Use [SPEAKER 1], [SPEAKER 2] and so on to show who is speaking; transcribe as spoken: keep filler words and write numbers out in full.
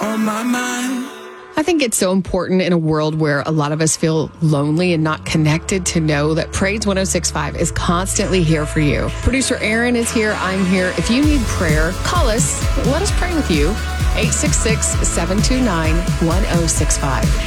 [SPEAKER 1] on my mind.
[SPEAKER 2] I think it's so important in a world where a lot of us feel lonely and not connected to know that Praise one oh six point five is constantly here for you. Producer Aaron is here. I'm here. If you need prayer, call us. Let us pray with you. eight six six, seven two nine, one oh six five.